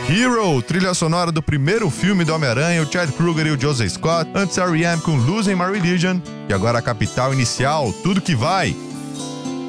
Hero, trilha sonora do primeiro filme do Homem-Aranha, o Chad Kroeger e o Joseph Scott, antes R.E.M. com Losing My Religion, e agora a Capital Inicial, Tudo Que Vai.